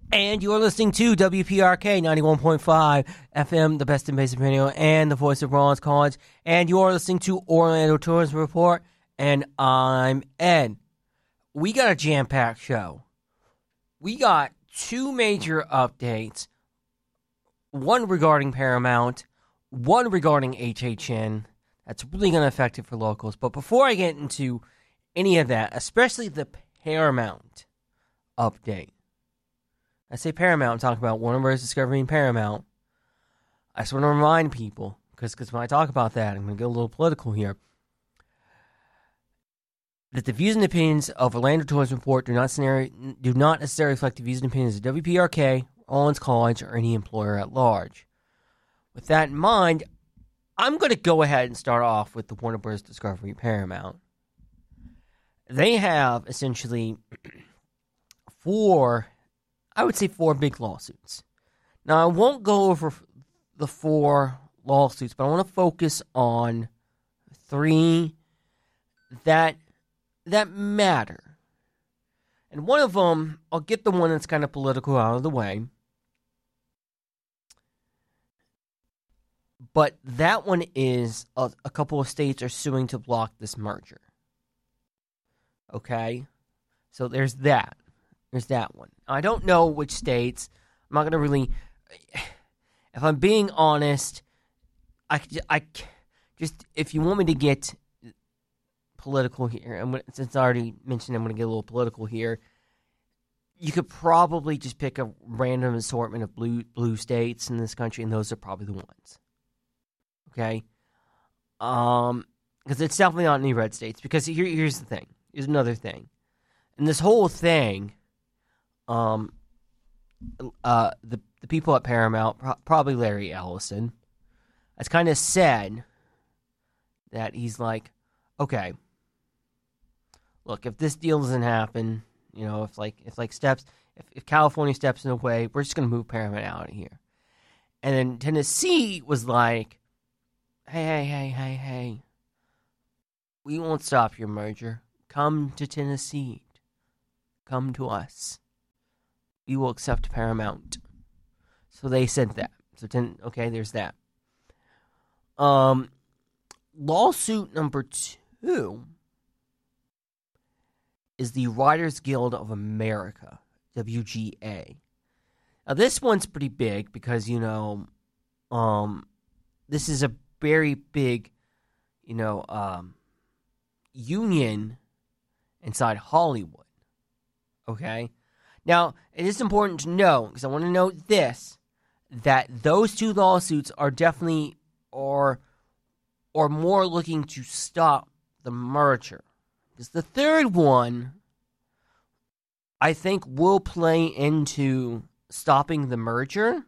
And you're listening to WPRK 91.5 FM, the best in basic radio, and the voice of Rollins College. And you're listening to Orlando Tourism Report, and I'm Ed. We got a jam-packed show. We got two major updates, one regarding Paramount, one regarding HHN. That's really going to affect it for locals. But before I get into any of that, especially the Paramount update, I say Paramount, I'm talking about Warner Bros. Discovery and Paramount. I just want to remind people, because when I talk about that, I'm going to get a little political here, that the views and opinions of Orlando Tourism Report do not necessarily reflect the views and opinions of WPRK, Rollins College, or any employer at large. With that in mind, I'm going to go ahead and start off with the Warner Bros. Discovery Paramount. They have essentially four big lawsuits. Now, I won't go over the four lawsuits, but I want to focus on three that matter. And one of them, I'll get the one that's kind of political out of the way. But that one is a couple of states are suing to block this merger. Okay? So there's that. There's that one. I don't know which states. I'm not going to really... If I'm being honest, I just... If you want me to get political here, and since I already mentioned I'm going to get a little political here, you could probably just pick a random assortment of blue states in this country, and those are probably the ones. Okay? Because it's definitely not any red states. Because here's the thing. Here's another thing. And this whole thing... the people at Paramount, probably Larry Ellison, has kind of said that he's like, okay, look, if this deal doesn't happen, if California steps in the way, we're just going to move Paramount out of here. And then Tennessee was like, hey, we won't stop your merger. Come to Tennessee. Come to us. We will accept Paramount. So they said that. So there's that. Lawsuit number 2 is the Writers Guild of America, WGA. Now this one's pretty big because this is a very big, union inside Hollywood. Okay. Now, it is important to know, because I want to note this, that those two lawsuits are definitely or more looking to stop the merger. Because the third one, I think, will play into stopping the merger,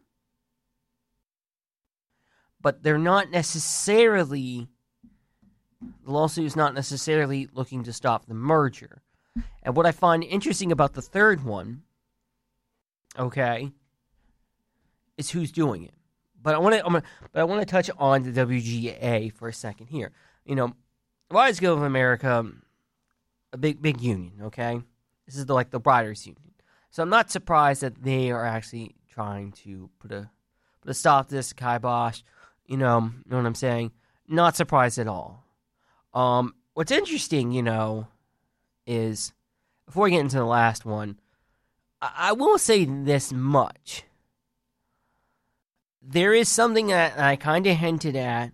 but they're not necessarily, the lawsuit is not necessarily looking to stop the merger. And what I find interesting about the third one, okay, is who's doing it. But I want to touch on the WGA for a second here. Writers Guild of America, a big union, okay? This is the writers union. So I'm not surprised that they are actually trying to put a stop to this, kibosh. You know what I'm saying? Not surprised at all. What's interesting, is before we get into the last one, I will say this much. There is something that I kind of hinted at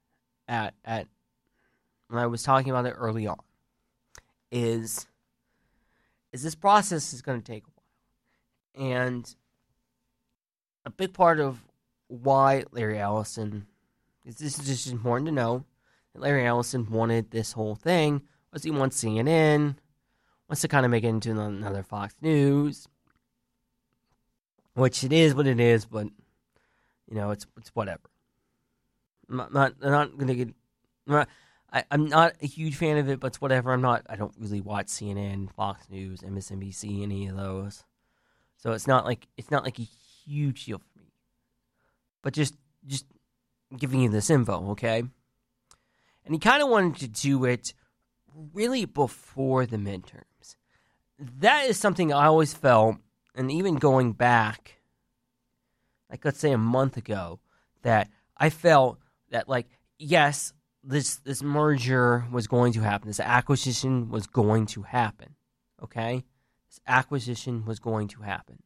when I was talking about it early on. Is this process is going to take a while. And a big part of why Larry Ellison, this is just important to know, that Larry Ellison wanted this whole thing, was he wants CNN, wants to kind of make it into another Fox News, which it is what it is, but it's whatever. I'm not going to get. I'm not a huge fan of it, but it's whatever. I don't really watch CNN, Fox News, MSNBC, any of those. So it's not like a huge deal for me. But just giving you this info, okay? And he kind of wanted to do it really before the midterms. That is something I always felt and even going back, like let's say a month ago, that I felt that, like, yes, this merger was going to happen. This acquisition was going to happen. Okay? This acquisition was going to happen.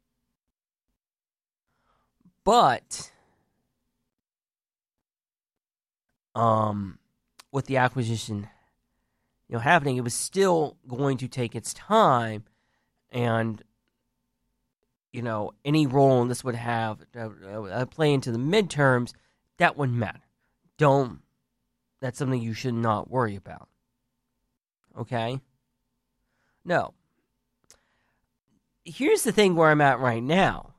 But with the acquisition, happening, it was still going to take its time, and any role this would have play into the midterms, that wouldn't matter. That's something you should not worry about. Okay? No. Here's the thing where I'm at right now.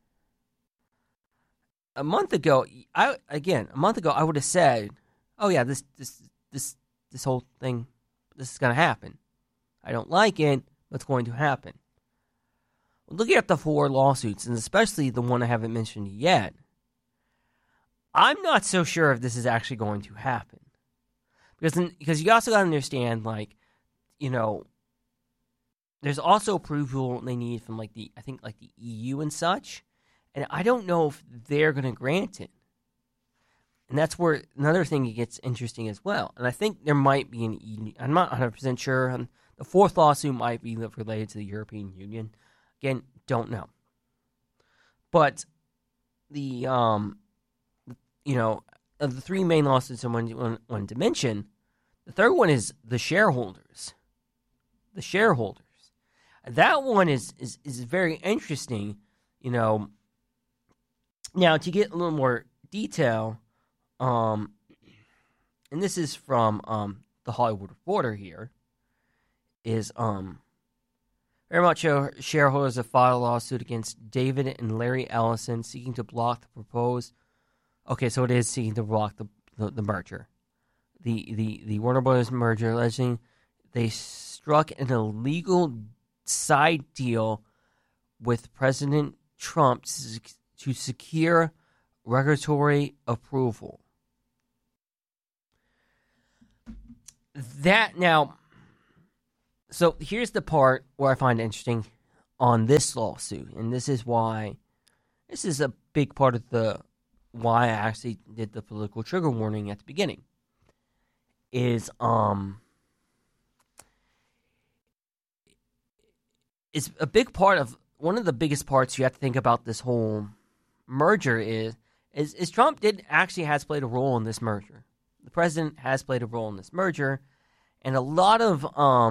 A month ago, I would have said, "Oh yeah, this whole thing, this is going to happen. I don't like it, but it's going to happen." Looking at the 4 lawsuits, and especially the one I haven't mentioned yet, I'm not so sure if this is actually going to happen. Because you also got to understand, like, there's also approval they need from the EU and such, and I don't know if they're going to grant it. And that's where another thing gets interesting as well. And I think there might be an EU. I'm not 100% sure. The 4th lawsuit might be related to the European Union. Again, don't know. But the of the 3 main lawsuits I wanted to mention, the third one is the shareholders. The shareholders. That one is very interesting. Now to get a little more detail, and this is from the Hollywood Reporter here, is Paramount shareholders have filed a lawsuit against David and Larry Ellison seeking to block the proposed. Okay, so it is seeking to block the merger, the Warner Brothers merger, alleging they struck an illegal side deal with President Trump to secure regulatory approval. So here's the part where I find interesting on this lawsuit, and this is a big part of why I actually did the political trigger warning at the beginning. Is a big part of one of the biggest parts you have to think about this whole merger is Trump has played a role in this merger. The president has played a role in this merger, and a lot of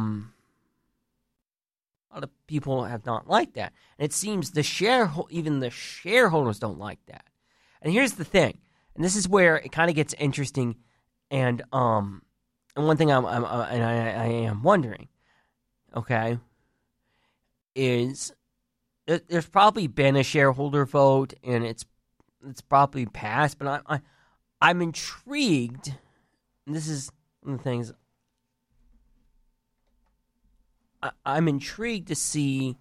people have not liked that. And it seems even the shareholders don't like that. And here's the thing, and this is where it kind of gets interesting. And one thing I am wondering, okay, is there's probably been a shareholder vote, and it's probably passed. But I'm intrigued. And this is one of the things. I'm intrigued to see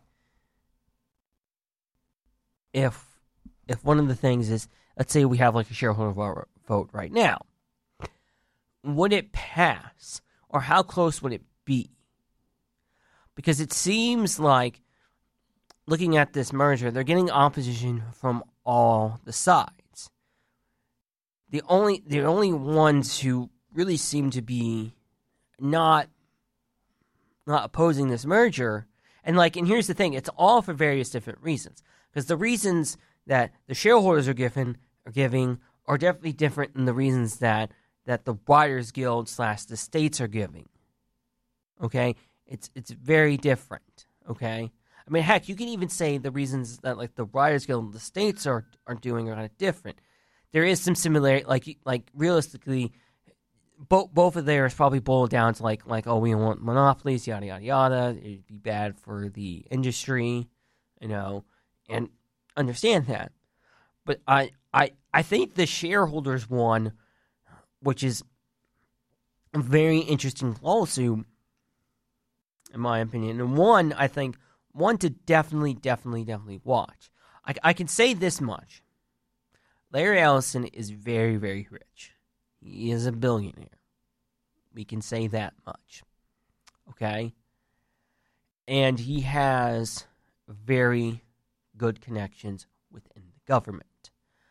if one of the things is, let's say we have like a shareholder vote right now. Would it pass, or how close would it be? Because it seems like, looking at this merger, they're getting opposition from all the sides. The only ones who really seem to be not opposing this merger, and here's the thing, it's all for various different reasons. Because the reasons that the shareholders are giving are definitely different than the reasons that the Writers Guild / the states are giving. Okay? It's very different. Okay? I mean, heck, you can even say the reasons that the Writers Guild and the states are doing are kind of different. There is some similarity, like realistically, both of theirs probably boil down to oh, we don't want monopolies, yada yada yada. It'd be bad for the industry, and understand that. But I think the shareholders one, which is a very interesting lawsuit, in my opinion, and one to definitely watch. I can say this much: Larry Ellison is very, very rich. He is a billionaire. We can say that much. Okay? And he has very good connections within the government.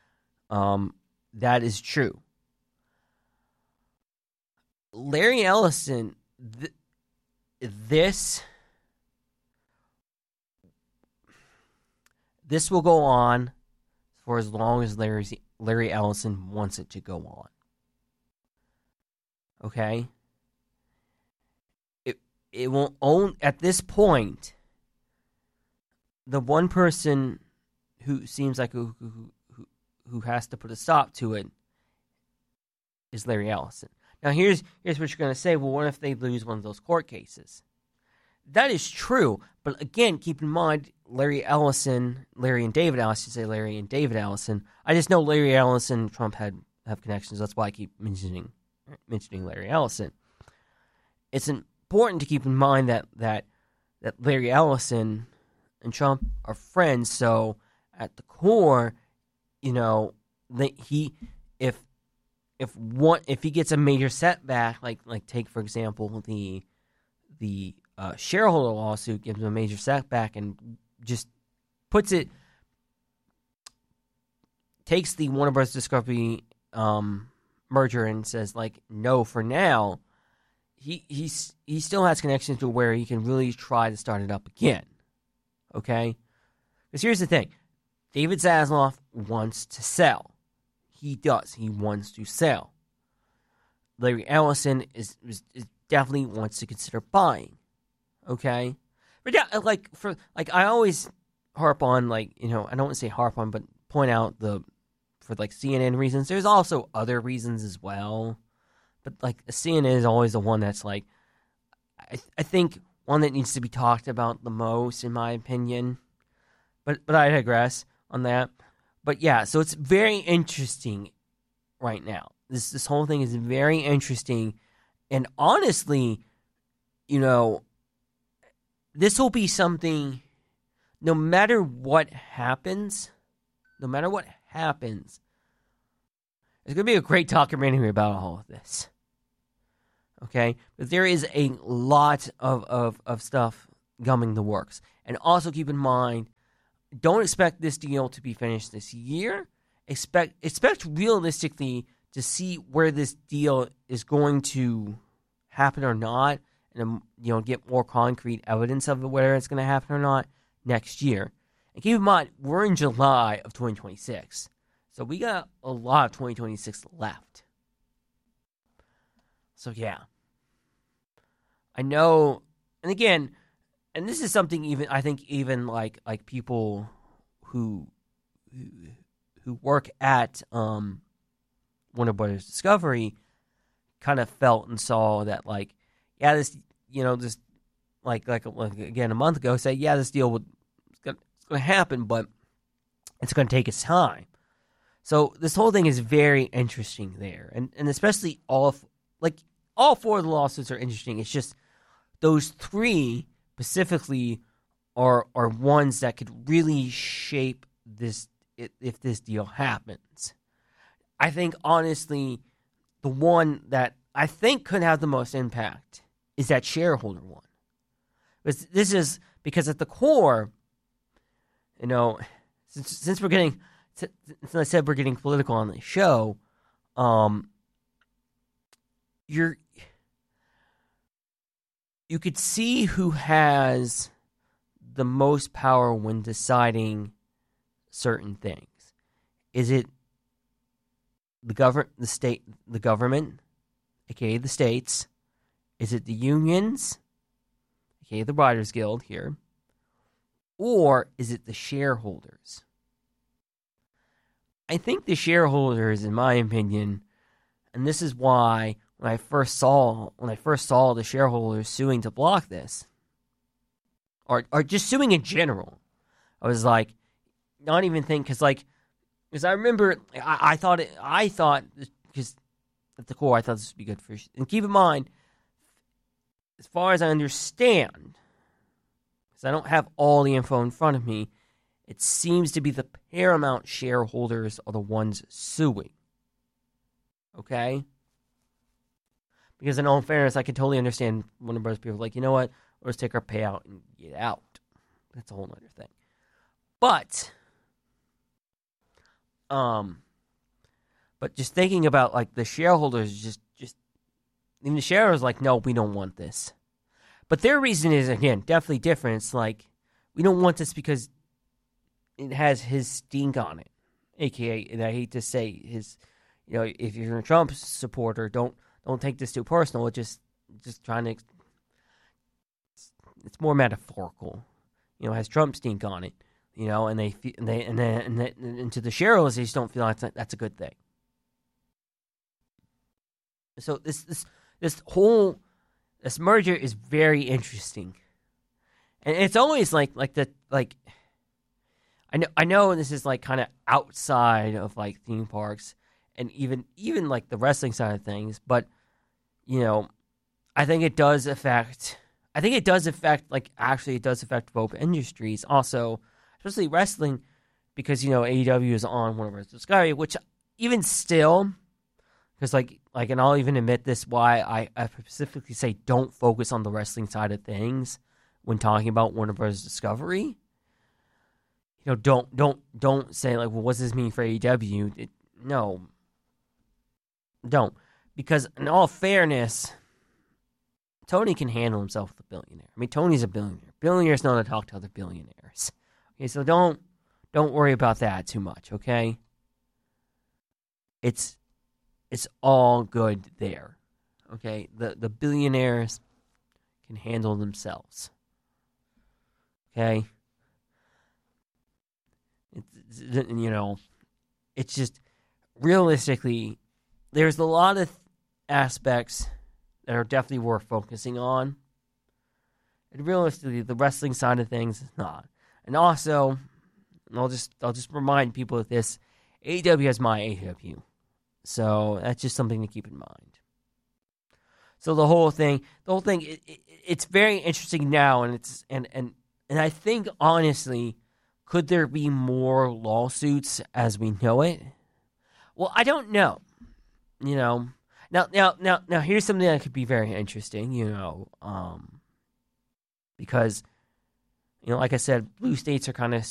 That is true. Larry Ellison, this will go on for as long as Larry Ellison wants it to go on. Okay? It won't own at this point. The one person who seems like who has to put a stop to it is Larry Ellison. Now here's what you're going to say. Well, what if they lose one of those court cases? That is true, but again, keep in mind Larry and David Ellison. I just know Larry Ellison and Trump have connections. That's why I keep mentioning Larry Ellison. It's important to keep in mind that Larry Ellison and Trump are friends. So at the core, if he gets a major setback, like take for example the shareholder lawsuit, gives him a major setback and just takes the Warner Bros. Discovery merger and says no for now. He still has connections to where he can really try to start it up again. Okay, because here's the thing: David Zaslav wants to sell. He does. He wants to sell. Larry Ellison is definitely wants to consider buying. Okay, but yeah, I always harp on I don't want to say harp on, but point out for CNN reasons. There's also other reasons as well, but CNN is always the one that's I think one that needs to be talked about the most, in my opinion. But I digress on that. But yeah, so it's very interesting right now. This whole thing is very interesting, and honestly, this will be something. No matter what happens, there's going to be a great documentary about all of this. Okay, but there is a lot of stuff gumming the works, and also keep in mind, don't expect this deal to be finished this year. Expect realistically to see where this deal is going to happen or not, and get more concrete evidence of whether it's going to happen or not next year. And keep in mind, we're in July of 2026, so we got a lot of 2026 left. So yeah, I know, and again, and this is something even like people who work at Warner Brothers Discovery kind of felt and saw that this again a month ago say this deal it's going to happen, but it's going to take its time. So this whole thing is very interesting there, and especially all four of the lawsuits are interesting. It's just those three specifically are ones that could really shape this if this deal happens. I think honestly, the one that I think could have the most impact is that shareholder one. This is because at the core, since I said we're getting political on the show, you could see who has the most power when deciding certain things. Is it the government, aka the states? Is it the unions, aka the Writers Guild here? Or is it the shareholders? I think the shareholders, in my opinion, and this is why when I first saw the shareholders suing to block this, or just suing in general, I was not even think because I remember I thought because at the core I thought this would be good for. And keep in mind, as far as I understand, because I don't have all the info in front of me, it seems to be the paramount shareholders are the ones suing. Okay? Because in all fairness, I can totally understand Warner Bros. People you know what? Let's take our payout and get out. that's a whole other thing. But just thinking about like the shareholders, just even the shareholders, like, no, we don't want this. But their reason is, again, definitely different. It's like, we don't want this because it has his stink on it, aka, and I hate to say his, if you're a Trump supporter, don't take this too personal. It's just trying to. It's more metaphorical, it has Trump stink on it, and and to the shareholders, they just don't feel like that's a good thing. So this merger is very interesting, and it's always like I know this is like kind of outside of like theme parks and even like the wrestling side of things, but I think it does affect. It does affect both industries also, especially wrestling, because AEW is on Warner Bros. Discovery, which even still, because and I'll even admit this, why I specifically say don't focus on the wrestling side of things when talking about Warner Bros. Discovery. Don't say like, well, what's this mean for AEW? No, don't, because in all fairness, Tony can handle himself with a billionaire. I mean, Tony's a billionaire. Billionaires know how to talk to other billionaires. Okay, so don't worry about that too much. Okay, it's all good there. Okay, the billionaires can handle themselves. Okay, it's just realistically, there's a lot of aspects that are definitely worth focusing on. And realistically, the wrestling side of things is not. And also, I'll just remind people of this: AEW has my AEW, so that's just something to keep in mind. So the whole thing, it's very interesting now, and it's and I think honestly, could there be more lawsuits as we know it? Well, I don't know. Now, here's something that could be very interesting, because, like I said, blue states are kind of